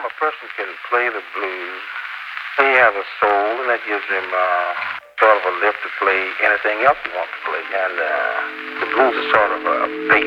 a person can play the blues, he has a soul, and that gives him sort of a lift to play anything else he wants to play. And the blues is sort of a bait.